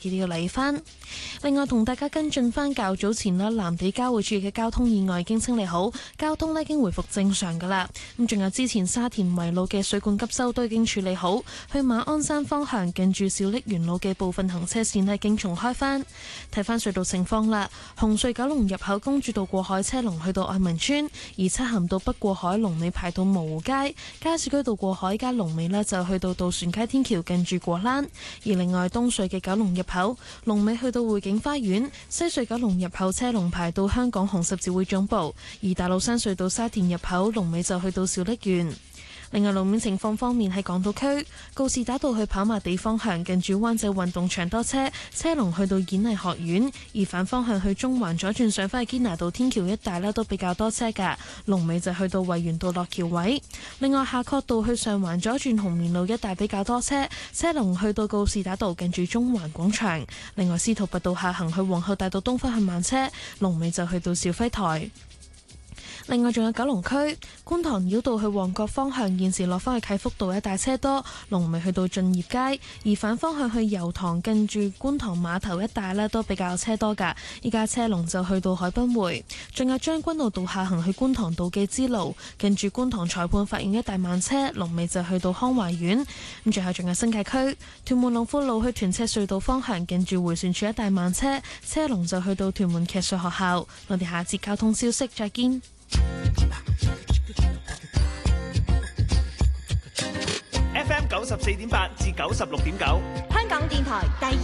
記得要留意翻。另外同大家跟進翻較早前啦，藍地交匯處嘅交通意外已經清理好，交通呢已經回復正常噶啦。咁仲有之前沙田圍路嘅水管急修都已經處理好，去馬鞍山方向近住小瀝源路嘅部分行車線呢已經重開翻。睇翻隧道情況啦，紅隧九龍入口公主道過海車龍去到愛民村，而漆咸道北過海龍尾排到蕪湖街，加士居道過海加龍尾呢就去到渡船街天橋近住果欄。而另外東隧嘅九龍入口龍尾去到匯景花園，西隧九龍入口車龍排到香港紅十字會總部，而大老山隧道沙田入口龍尾就去到小瀝源。另外路面情況方面，喺港島區告士打道去跑馬地方向近住灣仔運動場多車，車龍去到演藝學院；而反方向去中環左轉上返去堅拿道天橋一帶都比較多車㗎，龍尾就去到維園道落橋位。另外夏慤道去上環左轉紅棉路一帶比較多車，車龍去到告士打道近住中環廣場。另外司徒拔道下行去皇后大道東方向慢車，龍尾就去到肇輝台。另外仲有九龍區觀塘繞道去旺角方向，現時落返去啟福道一帶車多，龍尾去到駿業街；而反方向去油塘近住觀塘碼頭一帶都比較車多㗎，依家車龍就去到海濱匯。仲有將軍澳道下行去觀塘道記之路，近住觀塘裁判法院一帶慢車，龍尾就去到康華苑。咁最後仲有新界區屯門龍富路去屯赤隧道方向，近住迴旋處一帶慢車，車龍就去到屯門騎術學校。我哋下節交通消息再見。 FM 94.8至96.9， 香港電台第